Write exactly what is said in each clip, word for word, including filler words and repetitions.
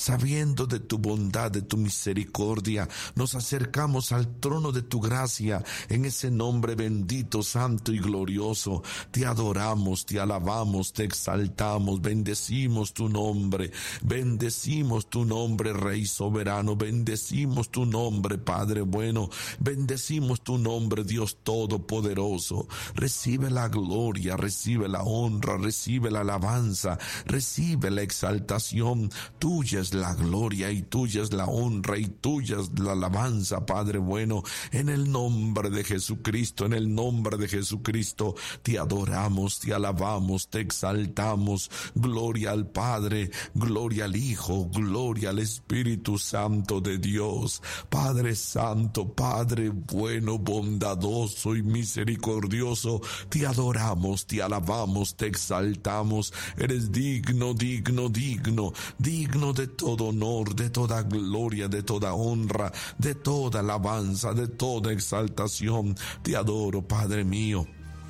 sabiendo de tu bondad, de tu misericordia, nos acercamos al trono de tu gracia, en ese nombre bendito, santo y glorioso. Te adoramos, te alabamos, te exaltamos, bendecimos tu nombre, bendecimos tu nombre, Rey soberano, bendecimos tu nombre, Padre bueno, bendecimos tu nombre, Dios todopoderoso. Recibe la gloria, recibe la honra, recibe la alabanza, recibe la exaltación. Tuya es la gloria y tuya es la honra y tuya es la alabanza, Padre bueno. En el nombre de Jesucristo, en el nombre de Jesucristo, te adoramos, te alabamos, te exaltamos. Gloria al Padre, gloria al Hijo, gloria al Espíritu Santo de Dios. Padre Santo, Padre bueno, bondadoso y misericordioso, te adoramos, te alabamos, te exaltamos. Eres digno, digno, digno, digno de todo honor, de toda gloria, de toda honra, de toda alabanza, de toda exaltación. Te adoro, Padre mío.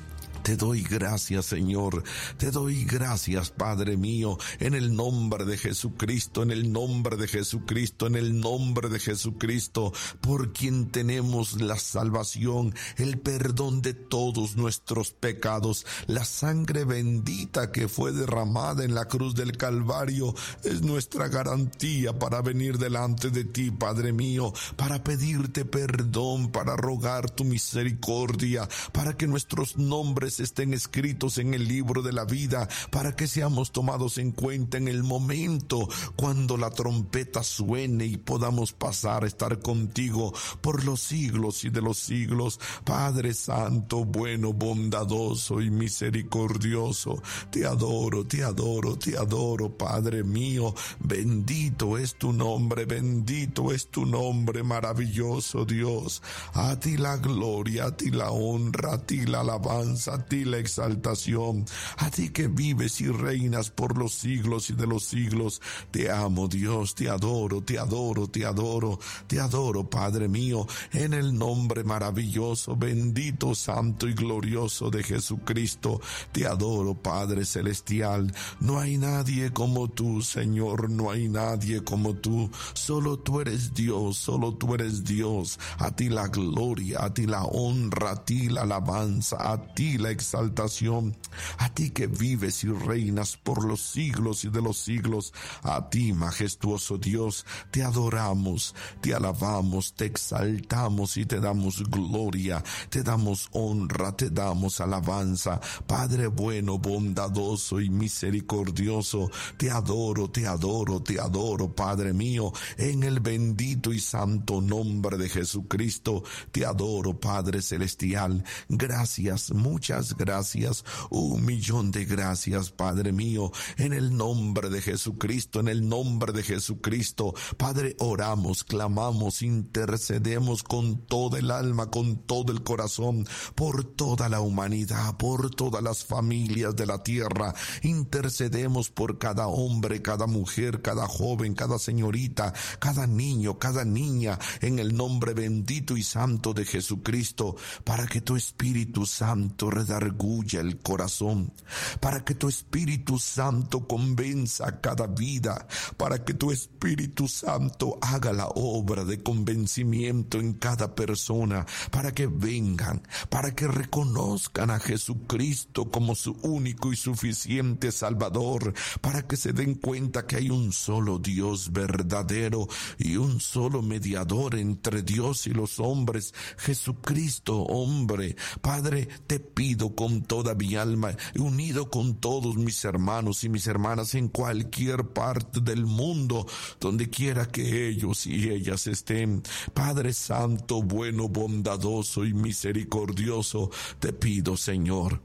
Te doy gracias, Señor, te doy gracias, Padre mío, en el nombre de Jesucristo, en el nombre de Jesucristo, en el nombre de Jesucristo, por quien tenemos la salvación, el perdón de todos nuestros pecados. La sangre bendita que fue derramada en la cruz del Calvario es nuestra garantía para venir delante de ti, Padre mío, para pedirte perdón, para rogar tu misericordia, para que nuestros nombres estén escritos en el libro de la vida, para que seamos tomados en cuenta en el momento cuando la trompeta suene y podamos pasar a estar contigo por los siglos y de los siglos. Padre Santo, bueno, bondadoso y misericordioso, te adoro, te adoro, te adoro, Padre mío. Bendito es tu nombre, bendito es tu nombre, maravilloso Dios. A ti la gloria, a ti la honra, a ti la alabanza, a ti la exaltación, a ti que vives y reinas por los siglos y de los siglos. Te amo, Dios, te adoro, te adoro, te adoro, te adoro, Padre mío, en el nombre maravilloso, bendito, santo y glorioso de Jesucristo. Te adoro, Padre celestial. No hay nadie como tú, Señor, no hay nadie como tú. Solo tú eres Dios, solo tú eres Dios. A ti la gloria, a ti la honra, a ti la alabanza, a ti la exaltación, a ti que vives y reinas por los siglos y de los siglos. A ti, majestuoso Dios, te adoramos, te alabamos, te exaltamos y te damos gloria, te damos honra, te damos alabanza. Padre bueno, bondadoso y misericordioso, te adoro, te adoro, te adoro, Padre mío, en el bendito y santo nombre de Jesucristo. Te adoro, Padre celestial. Gracias, muchas gracias, un millón de gracias, Padre mío, en el nombre de Jesucristo, en el nombre de Jesucristo. Padre, oramos, clamamos, intercedemos con toda el alma, con todo el corazón, por toda la humanidad, por todas las familias de la tierra. Intercedemos por cada hombre, cada mujer, cada joven, cada señorita, cada niño, cada niña, en el nombre bendito y santo de Jesucristo, para que tu Espíritu Santo redarguya el corazón, para que tu Espíritu Santo convenza cada vida, para que tu Espíritu Santo haga la obra de convencimiento en cada persona, para que vengan, para que reconozcan a Jesucristo como su único y suficiente Salvador, para que se den cuenta que hay un solo Dios verdadero y un solo mediador entre Dios y los hombres, Jesucristo hombre. Padre, te pido con toda mi alma, unido con todos mis hermanos y mis hermanas en cualquier parte del mundo, donde quiera que ellos y ellas estén. Padre Santo, bueno, bondadoso y misericordioso, te pido, Señor,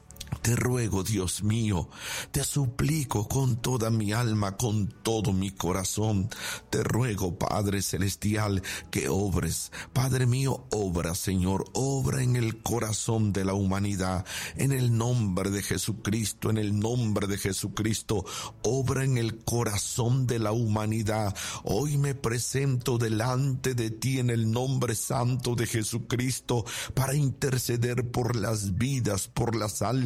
te ruego, Dios mío, te suplico con toda mi alma, con todo mi corazón, te ruego, Padre celestial, que obres, Padre mío, obra, Señor, obra en el corazón de la humanidad, en el nombre de Jesucristo, en el nombre de Jesucristo, obra en el corazón de la humanidad. Hoy me presento delante de ti en el nombre santo de Jesucristo, para interceder por las vidas, por las almas,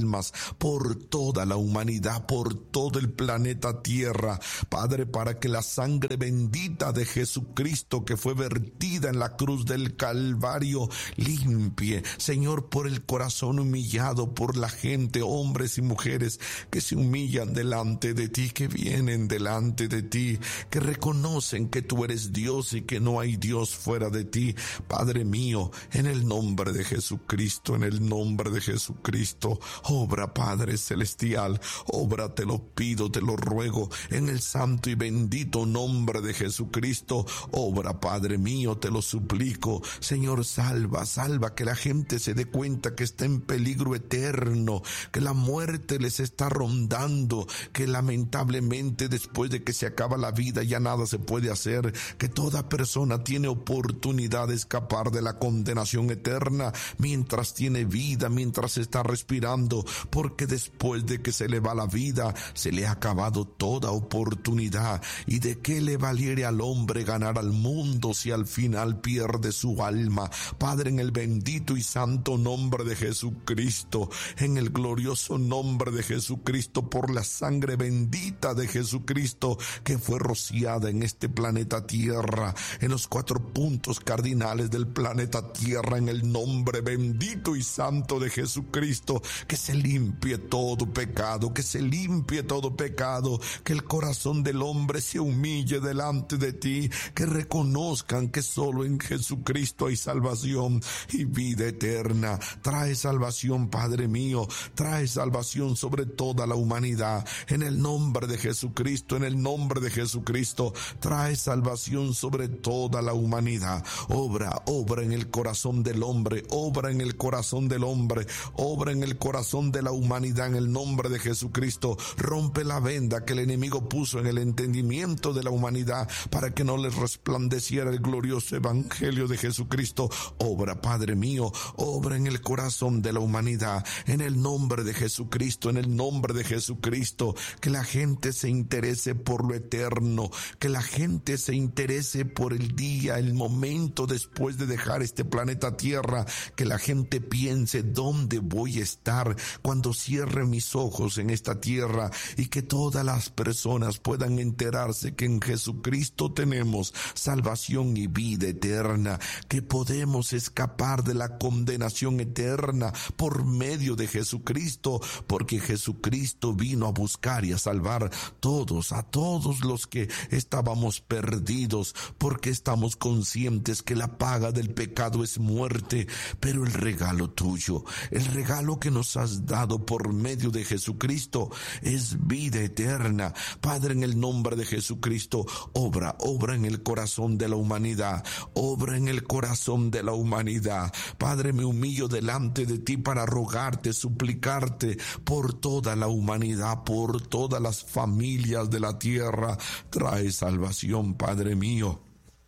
almas, por toda la humanidad, por todo el planeta Tierra, Padre, para que la sangre bendita de Jesucristo que fue vertida en la cruz del Calvario limpie, Señor, por el corazón humillado, por la gente, hombres y mujeres que se humillan delante de ti, que vienen delante de ti, que reconocen que tú eres Dios y que no hay Dios fuera de ti. Padre mío, en el nombre de Jesucristo, en el nombre de Jesucristo, obra, Padre celestial, obra, te lo pido, te lo ruego, en el santo y bendito nombre de Jesucristo, obra, Padre mío, te lo suplico. Señor, salva, salva, que la gente se dé cuenta que está en peligro eterno, que la muerte les está rondando, que lamentablemente después de que se acaba la vida ya nada se puede hacer, que toda persona tiene oportunidad de escapar de la condenación eterna mientras tiene vida, mientras está respirando, porque después de que se le va la vida, se le ha acabado toda oportunidad. ¿Y de qué le valiere al hombre ganar al mundo si al final pierde su alma? Padre, en el bendito y santo nombre de Jesucristo, en el glorioso nombre de Jesucristo, por la sangre bendita de Jesucristo que fue rociada en este planeta Tierra, en los cuatro puntos cardinales del planeta Tierra, en el nombre bendito y santo de Jesucristo, que se limpie todo pecado, que se limpie todo pecado, que el corazón del hombre se humille delante de ti, que reconozcan que solo en Jesucristo hay salvación y vida eterna. Trae salvación, Padre mío, trae salvación sobre toda la humanidad, en el nombre de Jesucristo, en el nombre de Jesucristo, trae salvación sobre toda la humanidad. Obra, obra en el corazón del hombre, obra en el corazón del hombre, obra en el corazón de la humanidad, en el nombre de Jesucristo. Rompe la venda que el enemigo puso en el entendimiento de la humanidad para que no les resplandeciera el glorioso evangelio de Jesucristo. Obra, Padre mío, obra en el corazón de la humanidad, en el nombre de Jesucristo, en el nombre de Jesucristo, que la gente se interese por lo eterno, que la gente se interese por el día, el momento después de dejar este planeta Tierra, que la gente piense dónde voy a estar cuando cierre mis ojos en esta tierra, y que todas las personas puedan enterarse que en Jesucristo tenemos salvación y vida eterna, que podemos escapar de la condenación eterna por medio de Jesucristo, porque Jesucristo vino a buscar y a salvar todos, a todos los que estábamos perdidos, porque estamos conscientes que la paga del pecado es muerte, pero el regalo tuyo, el regalo que nos has dado por medio de Jesucristo es vida eterna. Padre, en el nombre de Jesucristo, obra, obra en el corazón de la humanidad, obra en el corazón de la humanidad. Padre, me humillo delante de ti para rogarte, suplicarte por toda la humanidad, por todas las familias de la tierra. Trae salvación, Padre mío.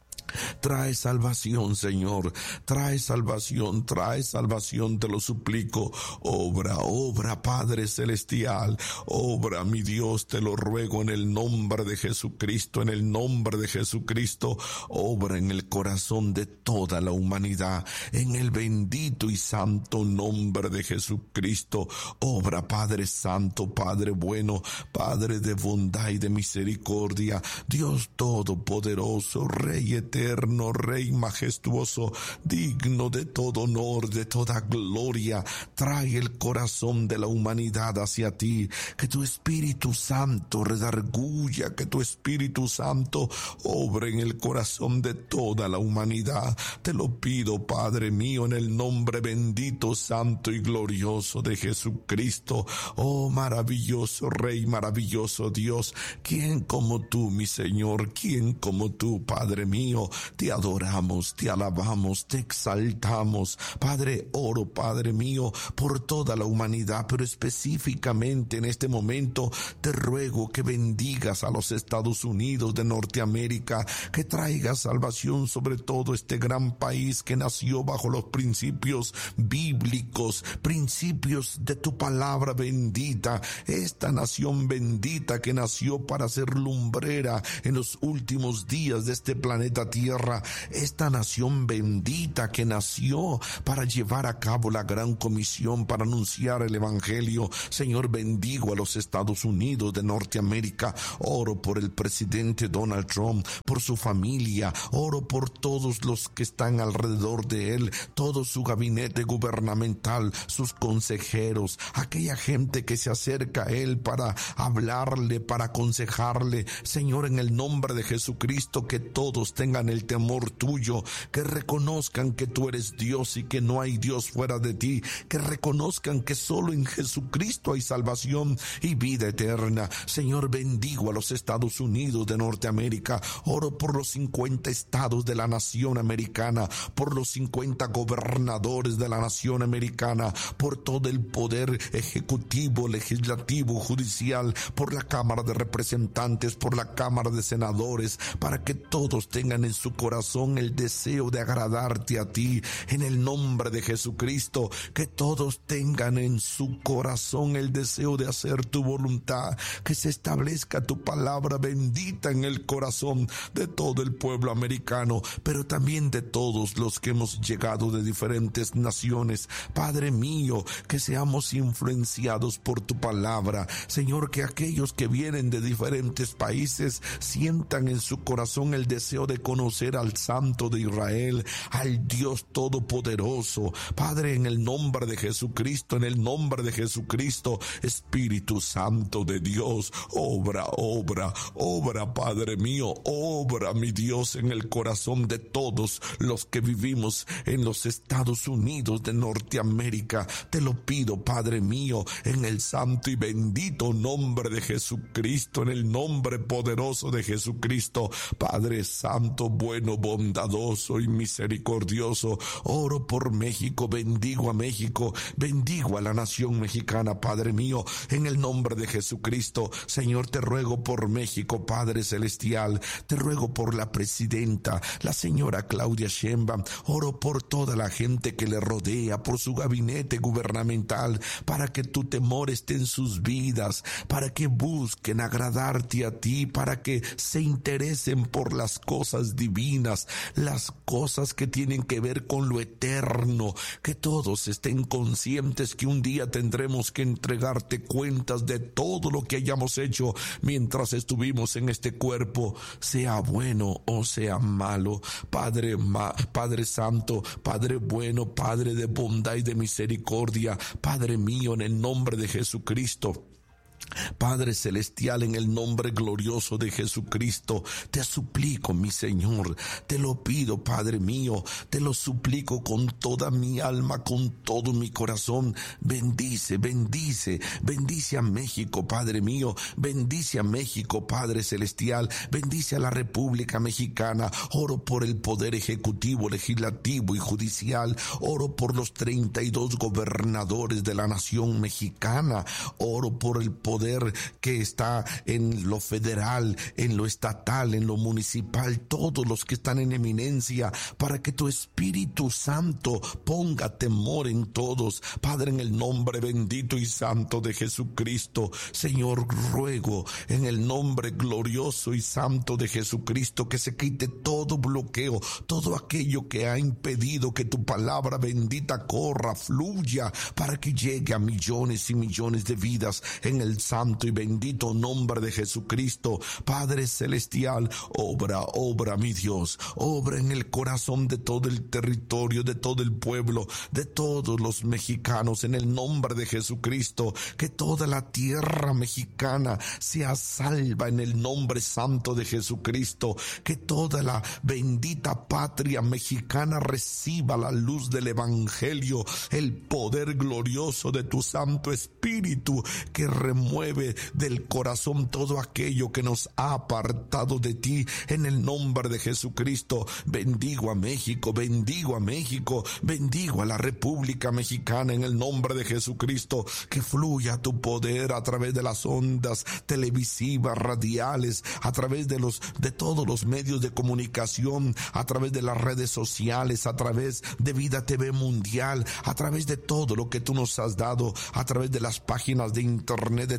Trae salvación, Señor, trae salvación, trae salvación, te lo suplico. Obra, obra, Padre celestial, obra, mi Dios, te lo ruego en el nombre de Jesucristo, en el nombre de Jesucristo. Obra en el corazón de toda la humanidad, en el bendito y santo nombre de Jesucristo. Obra, Padre santo, Padre bueno, Padre de bondad y de misericordia, Dios todopoderoso, Rey eterno, eterno, Rey majestuoso, digno de todo honor, de toda gloria. Trae el corazón de la humanidad hacia ti, que tu Espíritu Santo redarguya, que tu Espíritu Santo obre en el corazón de toda la humanidad. Te lo pido, Padre mío, en el nombre bendito, santo y glorioso de Jesucristo. Oh maravilloso Rey, maravilloso Dios, ¿quién como tú, mi Señor? ¿Quién como tú, Padre mío? Te adoramos, te alabamos, te exaltamos. Padre, oro, Padre mío, por toda la humanidad, pero específicamente en este momento te ruego que bendigas a los Estados Unidos de Norteamérica, que traigas salvación sobre todo este gran país que nació bajo los principios bíblicos, principios de tu palabra bendita, esta nación bendita que nació para ser lumbrera en los últimos días de este planeta Tierra. tierra, esta nación bendita que nació para llevar a cabo la gran comisión, para anunciar el evangelio. Señor, bendigo a los Estados Unidos de Norteamérica. Oro por el presidente Donald Trump, por su familia. Oro por todos los que están alrededor de él, todo su gabinete gubernamental, sus consejeros, aquella gente que se acerca a él para hablarle, para aconsejarle. Señor, en el nombre de Jesucristo, que todos tengan el temor tuyo, que reconozcan que tú eres Dios y que no hay Dios fuera de ti, que reconozcan que solo en Jesucristo hay salvación y vida eterna. Señor, bendigo a los Estados Unidos de Norteamérica. Oro por los cincuenta estados de la nación americana, por los cincuenta gobernadores de la nación americana, por todo el poder ejecutivo, legislativo, judicial, por la Cámara de Representantes, por la Cámara de Senadores, para que todos tengan en su corazón el deseo de agradarte a ti. En el nombre de Jesucristo, que todos tengan en su corazón el deseo de hacer tu voluntad, que se establezca tu palabra bendita en el corazón de todo el pueblo americano, pero también de todos los que hemos llegado de diferentes naciones. Padre mío, que seamos influenciados por tu palabra. Señor, que aquellos que vienen de diferentes países sientan en su corazón el deseo de conocer al Santo de Israel, al Dios Todopoderoso. Padre, en el nombre de Jesucristo, en el nombre de Jesucristo, Espíritu Santo de Dios, obra, obra, obra, Padre mío, obra, mi Dios, en el corazón de todos los que vivimos en los Estados Unidos de Norteamérica. Te lo pido, Padre mío, en el santo y bendito nombre de Jesucristo, en el nombre poderoso de Jesucristo. Padre Santo, bueno, bondadoso y misericordioso, oro por México, bendigo a México, bendigo a la nación mexicana, Padre mío, en el nombre de Jesucristo. Señor, te ruego por México, Padre celestial, te ruego por la presidenta, la señora Claudia Sheinbaum, oro por toda la gente que le rodea, por su gabinete gubernamental, para que tu temor esté en sus vidas, para que busquen agradarte a ti, para que se interesen por las cosas divinas, las cosas que tienen que ver con lo eterno, que todos estén conscientes que un día tendremos que entregarte cuentas de todo lo que hayamos hecho mientras estuvimos en este cuerpo, sea bueno o sea malo. Padre, ma, Padre Santo, Padre bueno, Padre de bondad y de misericordia, Padre mío, en el nombre de Jesucristo, Padre celestial, en el nombre glorioso de Jesucristo, te suplico, mi Señor, te lo pido, Padre mío, te lo suplico con toda mi alma, con todo mi corazón. Bendice, bendice, bendice a México, Padre mío, bendice a México, Padre celestial, bendice a la República Mexicana. Oro por el poder ejecutivo, legislativo y judicial. Oro por los treinta y dos gobernadores de la nación mexicana. Oro por el poder que está en lo federal, en lo estatal, en lo municipal, todos los que están en eminencia, para que tu Espíritu Santo ponga temor en todos. Padre, en el nombre bendito y santo de Jesucristo, Señor, ruego en el nombre glorioso y santo de Jesucristo que se quite todo bloqueo, todo aquello que ha impedido que tu palabra bendita corra, fluya, para que llegue a millones y millones de vidas en el santo y bendito nombre de Jesucristo. Padre celestial, obra, obra, mi Dios, obra en el corazón de todo el territorio, de todo el pueblo, de todos los mexicanos, en el nombre de Jesucristo. Que toda la tierra mexicana sea salva en el nombre santo de Jesucristo. Que toda la bendita patria mexicana reciba la luz del evangelio, el poder glorioso de tu Santo Espíritu, que remueve del corazón todo aquello que nos ha apartado de ti, en el nombre de Jesucristo. Bendigo a México, bendigo a México, bendigo a la República Mexicana, en el nombre de Jesucristo. Que fluya tu poder a través de las ondas televisivas, radiales, a través de los de todos los medios de comunicación, a través de las redes sociales, a través de Vida T V Mundial, a través de todo lo que tú nos has dado, a través de las páginas de internet de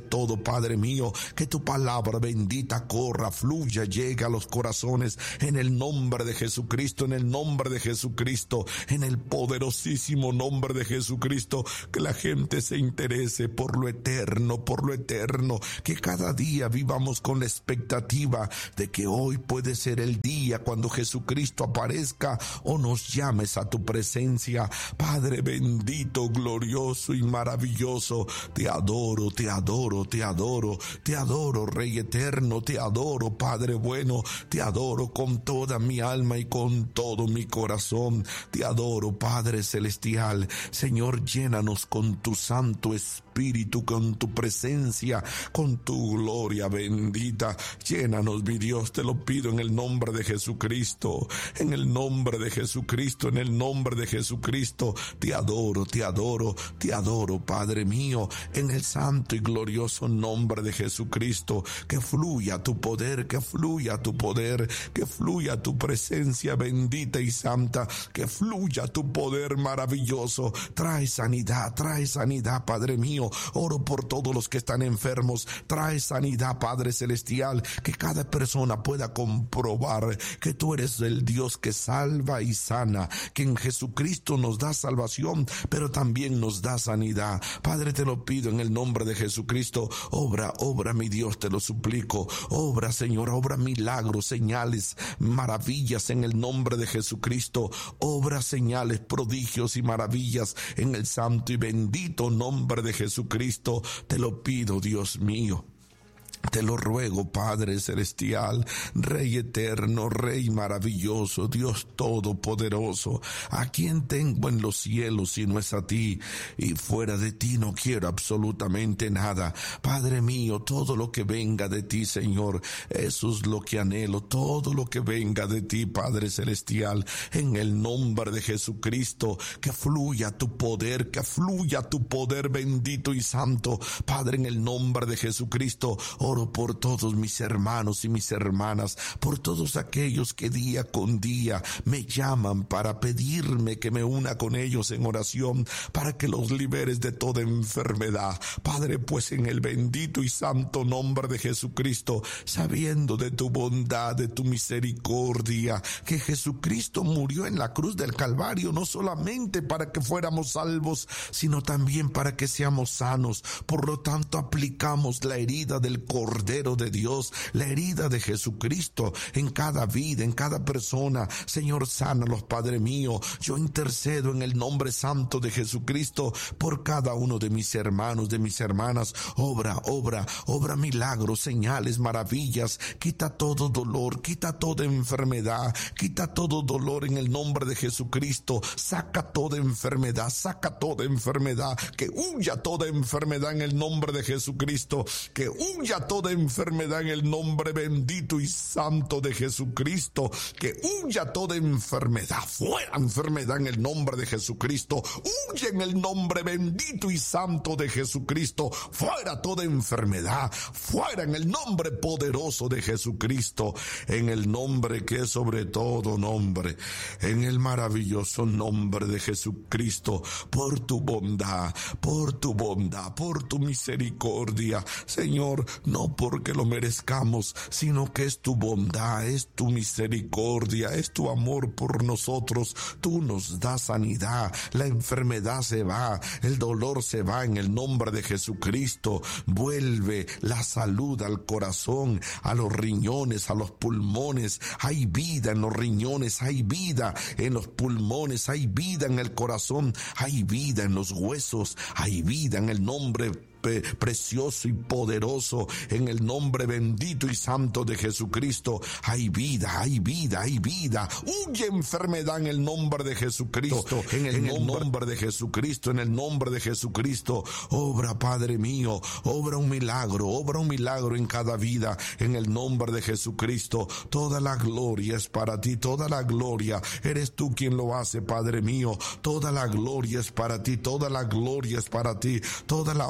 todo, Padre mío, que tu palabra bendita corra, fluya, llegue a los corazones, en el nombre de Jesucristo, en el nombre de Jesucristo, en el poderosísimo nombre de Jesucristo, que la gente se interese por lo eterno, por lo eterno, que cada día vivamos con la expectativa de que hoy puede ser el día cuando Jesucristo aparezca o nos llames a tu presencia. Padre bendito, glorioso y maravilloso, te adoro, te adoro, te adoro, te adoro, Rey eterno, te adoro, Padre bueno, te adoro con toda mi alma y con todo mi corazón, te adoro, Padre celestial. Señor, llénanos con tu Santo Espíritu, con tu presencia, con tu gloria bendita. Llénanos, mi Dios, te lo pido en el nombre de Jesucristo, en el nombre de Jesucristo, en el nombre de Jesucristo. Te adoro, te adoro, te adoro, Padre mío, en el santo y glorioso nombre de Jesucristo. Que fluya tu poder, que fluya tu poder, que fluya tu presencia bendita y santa, que fluya tu poder maravilloso. Trae sanidad, trae sanidad, Padre mío. Oro por todos los que están enfermos. Trae sanidad, Padre celestial, que cada persona pueda comprobar que tú eres el Dios que salva y sana, que en Jesucristo nos da salvación, pero también nos da sanidad. Padre, te lo pido en el nombre de Jesucristo. Obra, obra, mi Dios, te lo suplico. Obra, Señor, obra milagros, señales, maravillas en el nombre de Jesucristo. Obra señales, prodigios y maravillas en el santo y bendito nombre de Jesucristo. Te lo pido, Dios mío. Te lo ruego, Padre celestial, Rey eterno, Rey maravilloso, Dios todopoderoso. ¿A quién tengo en los cielos si no es a ti? Y fuera de ti no quiero absolutamente nada. Padre mío, todo lo que venga de ti, Señor, eso es lo que anhelo. Todo lo que venga de ti, Padre celestial, en el nombre de Jesucristo, que fluya tu poder, que fluya tu poder bendito y santo. Padre, en el nombre de Jesucristo, oro por todos mis hermanos y mis hermanas, por todos aquellos que día con día me llaman para pedirme que me una con ellos en oración, para que los liberes de toda enfermedad. Padre, pues en el bendito y santo nombre de Jesucristo, sabiendo de tu bondad, de tu misericordia, que Jesucristo murió en la cruz del Calvario, no solamente para que fuéramos salvos, sino también para que seamos sanos. Por lo tanto, aplicamos la herida del Cordero de Dios, la herida de Jesucristo en cada vida, en cada persona. Señor, sánalos, Padre mío. Yo intercedo en el nombre santo de Jesucristo por cada uno de mis hermanos, de mis hermanas. Obra, obra, obra milagros, señales, maravillas. Quita todo dolor, quita toda enfermedad, quita todo dolor en el nombre de Jesucristo. Saca toda enfermedad, saca toda enfermedad. Que huya toda enfermedad en el nombre de Jesucristo. Que huya toda enfermedad en el nombre bendito y santo de Jesucristo. Que huya toda enfermedad. Fuera enfermedad en el nombre de Jesucristo. Huye en el nombre bendito y santo de Jesucristo. Fuera toda enfermedad. Fuera en el nombre poderoso de Jesucristo. En el nombre que es sobre todo nombre. En el maravilloso nombre de Jesucristo. Por tu bondad, por tu bondad, por tu misericordia. Señor, no porque lo merezcamos, sino que es tu bondad, es tu misericordia, es tu amor por nosotros. Tú nos das sanidad, la enfermedad se va, el dolor se va en el nombre de Jesucristo. Vuelve la salud al corazón, a los riñones, a los pulmones. Hay vida en los riñones, hay vida en los pulmones, hay vida en el corazón, hay vida en los huesos, hay vida en el nombre precioso y poderoso, en el nombre bendito y santo de Jesucristo. Hay vida, hay vida, hay vida. Huye enfermedad en el nombre de Jesucristo, en el, en el nombre de Jesucristo, en el nombre de Jesucristo. Obra, Padre mío, obra un milagro, obra un milagro en cada vida, en el nombre de Jesucristo. Toda la gloria es para ti, toda la gloria eres tú quien lo hace, Padre mío. Toda la gloria es para ti, toda la gloria es para ti, toda la honra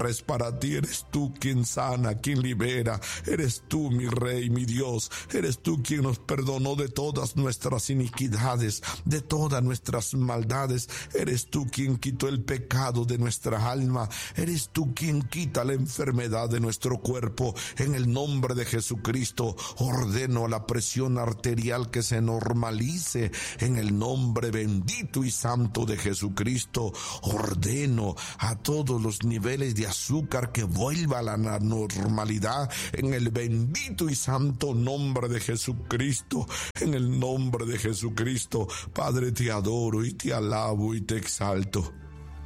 guerra es para ti. Eres tú quien sana, quien libera. Eres tú, mi Rey, mi Dios. Eres tú quien nos perdonó de todas nuestras iniquidades, de todas nuestras maldades. Eres tú quien quitó el pecado de nuestra alma. Eres tú quien quita la enfermedad de nuestro cuerpo. En el nombre de Jesucristo, ordeno a la presión arterial que se normalice. En el nombre bendito y santo de Jesucristo, ordeno a todos los niveles de azúcar que vuelva a la normalidad. En el bendito y santo nombre de Jesucristo, en el nombre de Jesucristo, Padre, te adoro y te alabo y te exalto.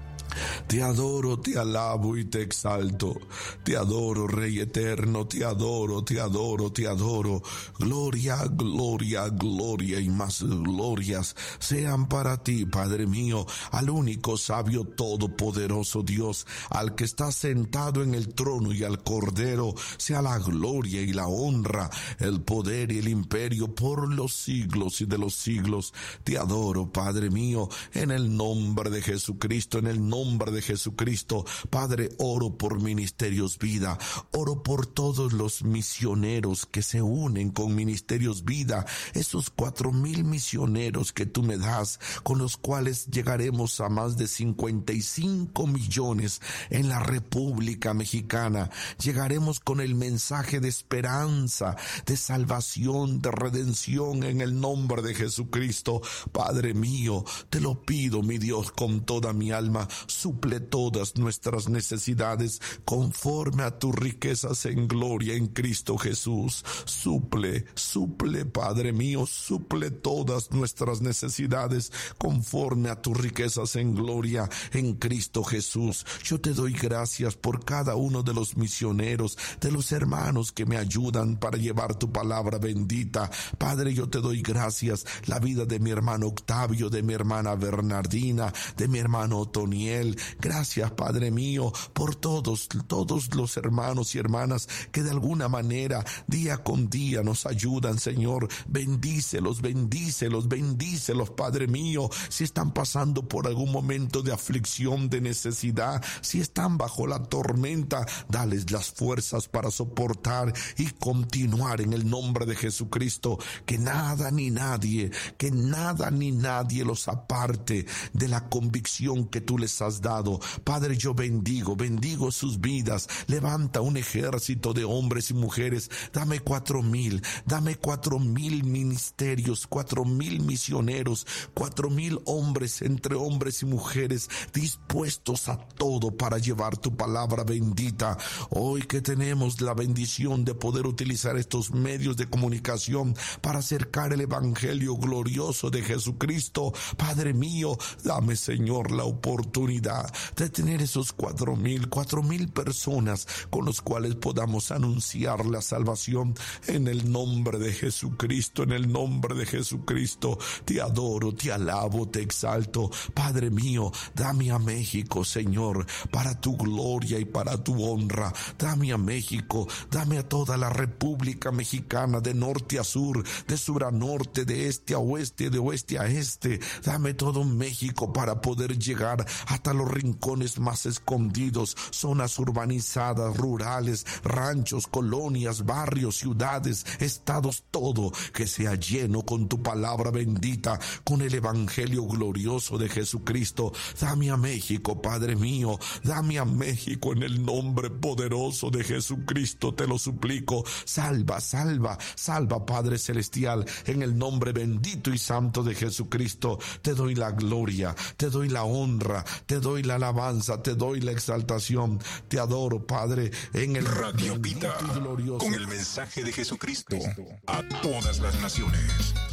Te adoro, te alabo y te exalto. Te adoro, Rey eterno, te adoro, te adoro, te adoro. Gloria, gloria, gloria y más glorias sean para ti, Padre mío, al único sabio todopoderoso Dios, al que está sentado en el trono, y al Cordero sea la gloria y la honra, el poder y el imperio por los siglos y de los siglos. Te adoro, Padre mío, en el nombre de Jesucristo, en el nombre nombre de Jesucristo. Padre, oro por Ministerios Vida, oro por todos los misioneros que se unen con Ministerios Vida, esos cuatro mil misioneros que tú me das, con los cuales llegaremos a más de cincuenta y cinco millones en la República Mexicana. Llegaremos con el mensaje de esperanza, de salvación, de redención en el nombre de Jesucristo. Padre mío, te lo pido, mi Dios, con toda mi alma. Suple todas nuestras necesidades conforme a tus riquezas en gloria en Cristo Jesús. Suple, suple, Padre mío, suple todas nuestras necesidades conforme a tus riquezas en gloria en Cristo Jesús. Yo te doy gracias por cada uno de los misioneros, de los hermanos que me ayudan para llevar tu palabra bendita. Padre, yo te doy gracias, la vida de mi hermano Octavio, de mi hermana Bernardina, de mi hermano Otoniel. Gracias, Padre mío, por todos, todos los hermanos y hermanas que de alguna manera, día con día nos ayudan, Señor. Bendícelos, bendícelos, bendícelos, Padre mío. Si están pasando por algún momento de aflicción, de necesidad, si están bajo la tormenta, dales las fuerzas para soportar y continuar en el nombre de Jesucristo. Que nada ni nadie, que nada ni nadie los aparte de la convicción que tú les has dado. Padre, yo bendigo, bendigo sus vidas. Levanta un ejército de hombres y mujeres. Dame cuatro mil, dame cuatro mil ministerios, cuatro mil misioneros, cuatro mil hombres, entre hombres y mujeres, dispuestos a todo para llevar tu palabra bendita. Hoy que tenemos la bendición de poder utilizar estos medios de comunicación para acercar el evangelio glorioso de Jesucristo, Padre mío, dame, Señor, la oportunidad de tener esos cuatro mil, cuatro mil personas con los cuales podamos anunciar la salvación en el nombre de Jesucristo, en el nombre de Jesucristo. Te adoro, te alabo, te exalto. Padre mío, dame a México, Señor, para tu gloria y para tu honra. Dame a México, dame a toda la República Mexicana, de norte a sur, de sur a norte, de este a oeste, de oeste a este. Dame todo México para poder llegar hasta los rincones más escondidos, zonas urbanizadas, rurales, ranchos, colonias, barrios, ciudades, estados, todo que sea lleno con tu palabra bendita, con el evangelio glorioso de Jesucristo. Dame a México, Padre mío, dame a México en el nombre poderoso de Jesucristo, te lo suplico. Salva, salva, salva, Padre celestial, en el nombre bendito y santo de Jesucristo. Te doy la gloria, te doy la honra, te doy la alabanza, te doy la exaltación. Te adoro, Padre, en el Radio Vida, con el mensaje de Jesucristo a todas las naciones.